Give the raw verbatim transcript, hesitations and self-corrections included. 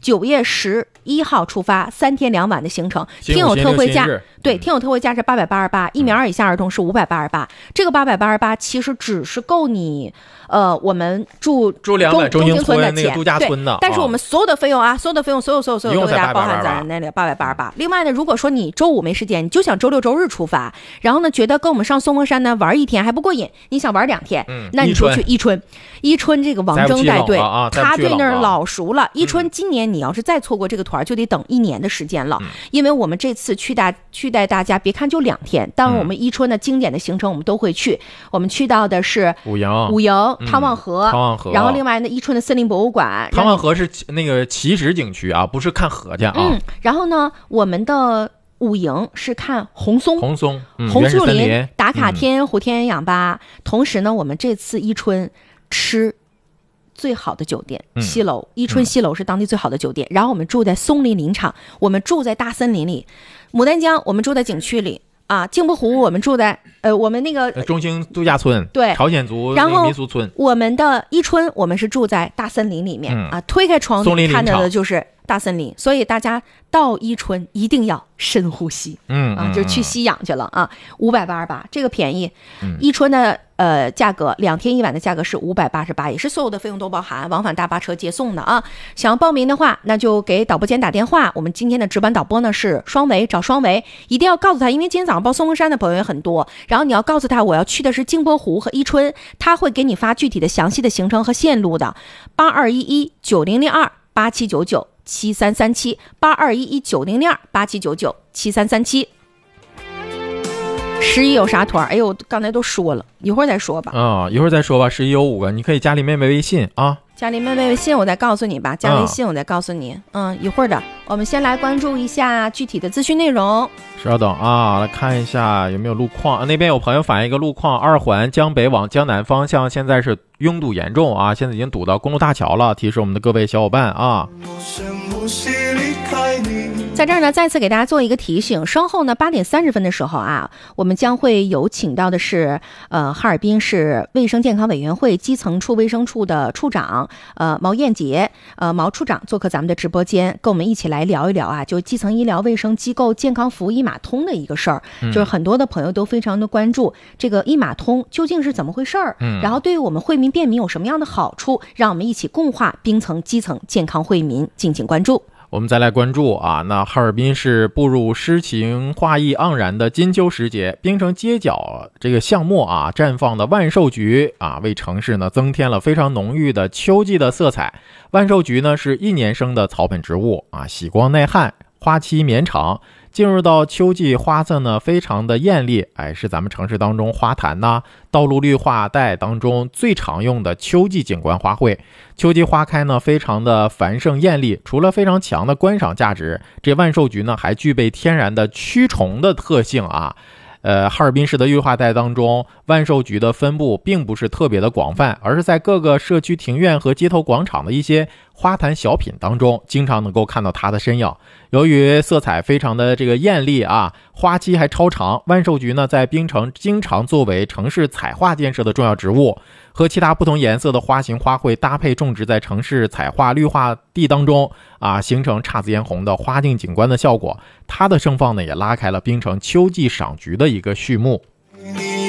九月十一号出发，三天两晚的行程，听友特惠价，对，听友特惠价是八百八十八，一米二以下儿童是五百八十八。这个八百八十八其实只是够你，呃，我们住住两晚中兴村的钱， 那个度假村的， 但是我们所有的费用啊，所有的费用，所有所有所有都给大家包含在那里，八百八十八。另外呢，如果说你周五没时间，你就想周六周日出发，然后呢，觉得跟我们上松峰山呢玩一天还不过瘾，你想玩两天， 嗯、 那你就去伊春。伊春这个王征带队， 啊、 他对那儿老熟了。伊春今年你要是再错过这个团，就得等一年的时间了， 嗯、 因为我们这次去大去带大家，别看就两天，但我们伊春的经典的行程我们都会去。我们去到的是五营、 五营、汤旺河、 汤旺河， 然后另外呢，伊春的森林博物馆。 汤旺河是那个起始景区啊，不是看河去啊。 嗯，然后呢，我们的五营是看红松， 红松，嗯、 红树林打卡天湖天然氧吧。嗯、同时呢，我们这次伊春吃最好的酒店， 嗯、 西楼伊春西楼是当地最好的酒店。嗯、然后我们住在松林林场，我们住在大森林里；牡丹江我们住在景区里啊，镜泊湖我们住在呃我们那个中兴度假村， 对， 朝鲜族然后民俗村。 我们的伊春我们是住在大森林里面、 嗯、 啊，推开窗看到的就是大森林，所以大家到伊春一定要深呼吸， 嗯啊，就去吸氧去了啊。五百八十八，这个便宜。 嗯、 伊春的呃价格，两天一晚的价格是五百八十八，也是所有的费用都包含，往返大巴车接送的啊。想要报名的话，那就给导播间打电话。我们今天的值班导播呢是双维，找双维，一定要告诉他，因为今天早上报松峰山的朋友也很多，然后你要告诉他我要去的是镜泊湖和伊春，他会给你发具体的详细的行程和线路的。八二一一九零零二八七九九。七三三七八二一一九零零二八七九九七三三七。十一有啥团？哎呦，刚才都说了，一会儿再说吧。 啊、哦，一会儿再说吧。十一有五个，你可以加里妹妹微信啊。 加里妹妹微信，我再告诉你吧。加微信，我再告诉你。嗯, 嗯，一会儿的，我们先来关注一下具体的资讯内容。 稍等啊，来看一下有没有路况。那边有朋友反映一个路况，二环江北往江南方向现在是拥堵严重啊，现在已经堵到公路大桥了，提示我们的各位小伙伴啊。 在这儿呢，再次给大家做一个提醒，稍后呢八点三十分的时候啊，我们将会有请到的是呃哈尔滨市卫生健康委员会基层处卫生处的处长呃毛艳杰呃毛处长做客咱们的直播间，跟我们一起来聊一聊啊，就基层医疗卫生机构健康服务一码通的一个事儿， 嗯、 就是很多的朋友都非常的关注这个一码通究竟是怎么回事儿， 嗯， 然后对于我们惠民便民有什么样的好处，让我们一起共话冰层基层健康惠民，敬请关注。 我们再来关注啊，那哈尔滨市步入诗情画意盎然的金秋时节，冰城街角这个巷陌啊绽放的万寿菊啊，为城市呢增添了非常浓郁的秋季的色彩。万寿菊呢是一年生的草本植物啊，喜光耐旱，花期绵长。进入到秋季，花色呢非常的艳丽，哎，是咱们城市当中花坛呐、啊、道路绿化带当中最常用的秋季景观花卉。秋季花开呢非常的繁盛艳丽，除了非常强的观赏价值，这万寿菊呢还具备天然的驱虫的特性啊。呃，哈尔滨市的绿化带当中，万寿菊的分布并不是特别的广泛，而是在各个社区庭院和街头广场的一些花坛小品当中，经常能够看到它的身影。由于色彩非常的这个艳丽啊，花期还超长，万寿菊呢在冰城经常作为城市彩画建设的重要植物，和其他不同颜色的花型花卉搭配种植在城市彩画绿化地当中啊，形成姹紫嫣红的花境景观的效果。它的盛放呢，也拉开了冰城秋季赏菊的一个序幕。